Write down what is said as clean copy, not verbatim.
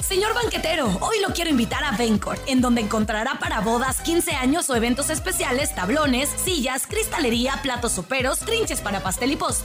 Señor banquetero, hoy lo quiero invitar a Vencourt, en donde encontrará para bodas, 15 años o eventos especiales, tablones, sillas, cristalería, platos soperos, trinches para pastel y postre,